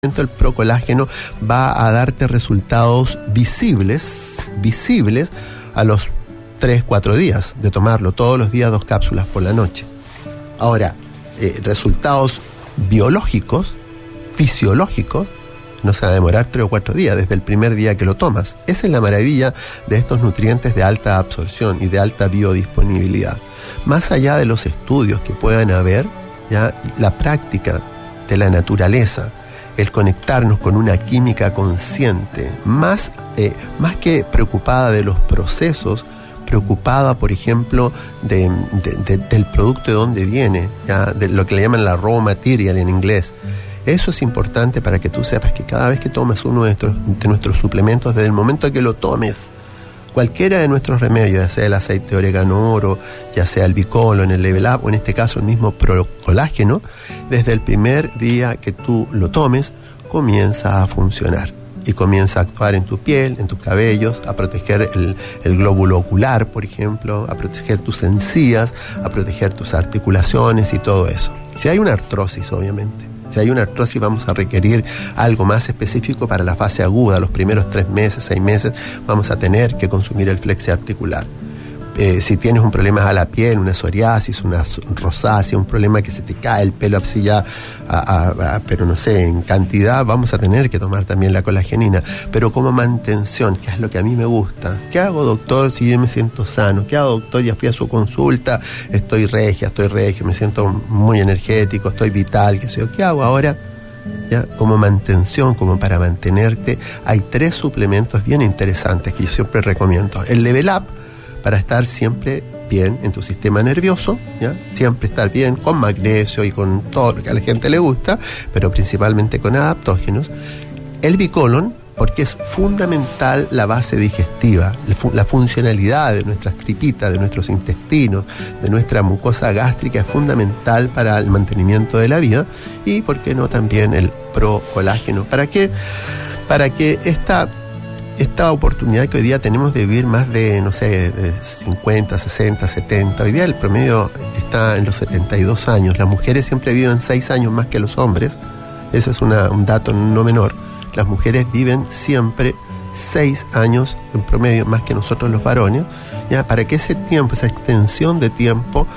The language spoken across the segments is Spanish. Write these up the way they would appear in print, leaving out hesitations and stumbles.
el procolágeno va a darte resultados visibles a los 3-4 días de tomarlo, todos los días 2 cápsulas por la noche. Ahora, resultados biológicos, fisiológicos, no se va a demorar 3 o 4 días, desde el primer día que lo tomas. Esa es la maravilla de estos nutrientes de alta absorción y de alta biodisponibilidad. Más allá de los estudios que puedan haber, ya, la práctica de la naturaleza, el conectarnos con una química consciente, más que preocupada de los procesos, preocupada, por ejemplo, del producto de dónde viene, ya, de lo que le llaman la raw material en inglés. Eso es importante para que tú sepas que cada vez que tomas uno de nuestros suplementos, desde el momento que lo tomes, cualquiera de nuestros remedios, ya sea el aceite de orégano oro, ya sea el Bicolon, el Level Up, o en este caso el mismo procolágeno, desde el primer día que tú lo tomes, comienza a funcionar. Y comienza a actuar en tu piel, en tus cabellos, a proteger el glóbulo ocular, por ejemplo, a proteger tus encías, a proteger tus articulaciones y todo eso. Si hay una artrosis, obviamente. Si hay una artrosis, vamos a requerir algo más específico para la fase aguda. Los primeros 3 meses, 6 meses, vamos a tener que consumir el flexi articular. Si tienes un problema a la piel, una psoriasis, una rosácea, un problema que se te cae el pelo así ya, pero no sé, en cantidad, vamos a tener que tomar también la colagenina. Pero como mantención, que es lo que a mí me gusta. ¿Qué hago, doctor, si yo me siento sano? ¿Qué hago, doctor? Ya fui a su consulta, estoy regio, me siento muy energético, estoy vital, qué sé yo. ¿Qué hago ahora? ¿Ya? Como mantención, como para mantenerte, hay 3 suplementos bien interesantes que yo siempre recomiendo. El Level Up, para estar siempre bien en tu sistema nervioso, ¿ya? Siempre estar bien con magnesio y con todo lo que a la gente le gusta, pero principalmente con adaptógenos. El Bicolon, porque es fundamental la base digestiva, la funcionalidad de nuestras tripitas, de nuestros intestinos, de nuestra mucosa gástrica, es fundamental para el mantenimiento de la vida. Y, ¿por qué no, también el procolágeno? ¿Para qué? Para que esta oportunidad que hoy día tenemos de vivir más de, no sé, de 50, 60, 70. Hoy día el promedio está en los 72 años. Las mujeres siempre viven 6 años más que los hombres. Ese es un dato no menor. Las mujeres viven siempre 6 años en promedio más que nosotros los varones, ya, para que ese tiempo, esa extensión de tiempo,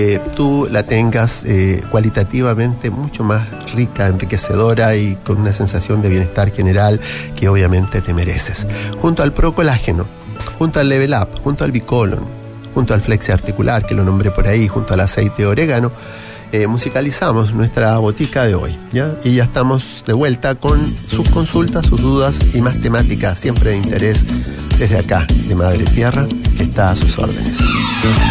tú la tengas cualitativamente mucho más rica, enriquecedora y con una sensación de bienestar general que obviamente te mereces. Junto al procolágeno, junto al Level Up, junto al Bicolon, junto al flexi articular, que lo nombré por ahí, junto al aceite de orégano, musicalizamos nuestra botica de hoy, ¿ya? Y ya estamos de vuelta con sus consultas, sus dudas y más temáticas siempre de interés desde acá, de Madre Tierra, que está a sus órdenes.